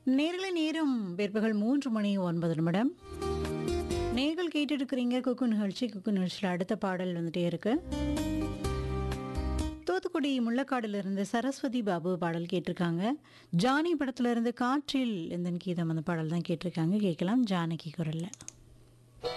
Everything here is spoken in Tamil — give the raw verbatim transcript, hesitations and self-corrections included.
நேர்களை நேரம் பிற்பகல் மூன்று மணி ஒன்பது நிமிடம். நேர்கள் கேட்டுட்டு இருக்கிறீங்க குக்கு நிகழ்ச்சி. குக்கு நிகழ்ச்சியில் அடுத்த பாடல் வந்துட்டே இருக்கு. தூத்துக்குடி முள்ளக்காடுல இருந்து சரஸ்வதி பாபு பாடல் கேட்டிருக்காங்க. ஜானி படத்துல இருந்து காற்றில் இந்த கீதம் அந்த பாடல் தான் கேட்டிருக்காங்க. கேட்கலாம் ஜானகி குரல்ல.